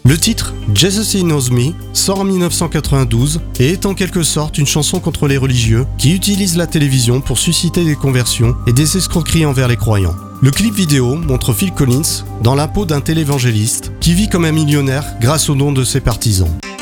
Le titre « Jesus He Knows Me » sort en 1992 et est en quelque sorte une chanson contre les religieux qui utilisent la télévision pour susciter des conversions et des escroqueries envers les croyants. Le clip vidéo montre Phil Collins dans la peau d'un télévangéliste qui vit comme un millionnaire grâce aux dons de ses partisans.